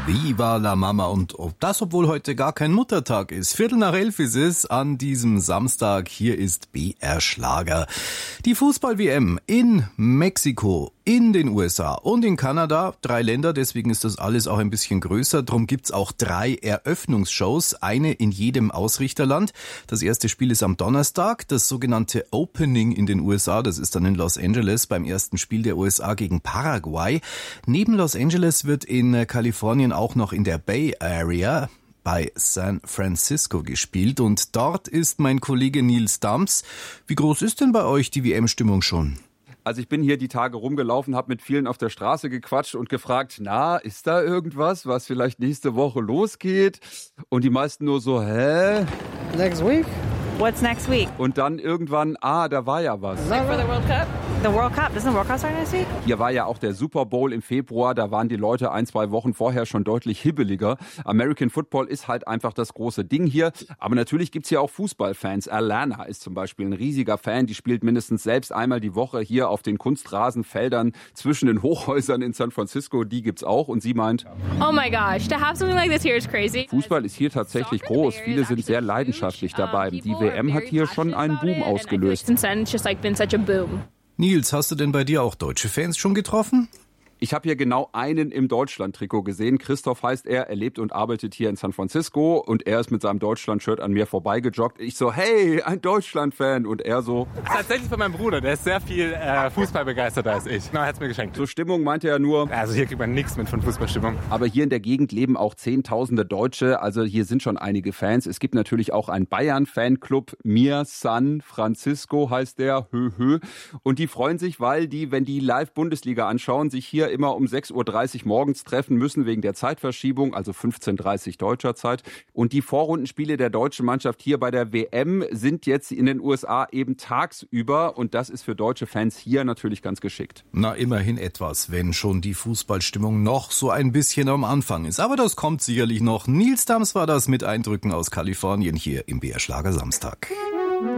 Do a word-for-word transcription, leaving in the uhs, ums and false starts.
Viva la Mama und das, obwohl heute gar kein Muttertag ist. Viertel nach elf ist es an diesem Samstag. Hier ist B R Schlager. Die Fußball-W M in Mexiko, in den U S A und in Kanada. Drei Länder, deswegen ist das alles auch ein bisschen größer. Drum gibt's auch drei Eröffnungsshows, eine in jedem Ausrichterland. Das erste Spiel ist am Donnerstag, das sogenannte Opening in den U S A. Das ist dann in Los Angeles beim ersten Spiel der U S A gegen Paraguay. Neben Los Angeles wird in Kalifornien auch noch in der Bay Area bei San Francisco gespielt und dort ist mein Kollege Nils Dams. Wie groß ist denn bei euch die W M-Stimmung schon? Also ich bin hier die Tage rumgelaufen, habe mit vielen auf der Straße gequatscht und gefragt, na, ist da irgendwas, was vielleicht nächste Woche losgeht? Und die meisten nur so, hä? Next week? What's next week? Und dann irgendwann, ah, da war ja was. Like for the World Cup? The World Cup? Isn't the World Cup starting next week? Hier war ja auch der Super Bowl im Februar, da waren die Leute ein, zwei Wochen vorher schon deutlich hibbeliger. American Football ist halt einfach das große Ding hier. Aber natürlich gibt's hier auch Fußballfans. Alana ist zum Beispiel ein riesiger Fan, die spielt mindestens selbst einmal die Woche hier auf den Kunstrasenfeldern zwischen den Hochhäusern in San Francisco. Die gibt's auch und sie meint, oh my gosh, to have something like this here is crazy. Fußball ist hier tatsächlich groß. Viele sind sehr leidenschaftlich dabei. Die W M hat hier schon einen Boom ausgelöst. Nils, hast du denn bei dir auch deutsche Fans schon getroffen? Ich habe hier genau einen im Deutschland-Trikot gesehen. Christoph heißt er, er lebt und arbeitet hier in San Francisco und er ist mit seinem Deutschland-Shirt an mir vorbeigejoggt. Ich so, hey, ein Deutschland-Fan und er so. Das ist tatsächlich von meinem Bruder, der ist sehr viel äh, Fußball begeisterter als ich. Na, er hat's mir geschenkt. Zur Stimmung meinte er nur. Also hier kriegt man nichts mit von Fußballstimmung. Aber hier in der Gegend leben auch Zehntausende Deutsche, also hier sind schon einige Fans. Es gibt natürlich auch einen Bayern-Fanclub, Mir San Francisco heißt der, hö hö. Und die freuen sich, weil die, wenn die Live-Bundesliga anschauen, sich hier immer um sechs Uhr dreißig morgens treffen müssen wegen der Zeitverschiebung, also fünfzehn Uhr dreißig deutscher Zeit. Und die Vorrundenspiele der deutschen Mannschaft hier bei der W M sind jetzt in den U S A eben tagsüber und das ist für deutsche Fans hier natürlich ganz geschickt. Na, immerhin etwas, wenn schon die Fußballstimmung noch so ein bisschen am Anfang ist. Aber das kommt sicherlich noch. Nils Dams war das mit Eindrücken aus Kalifornien hier im B R Schlager Samstag.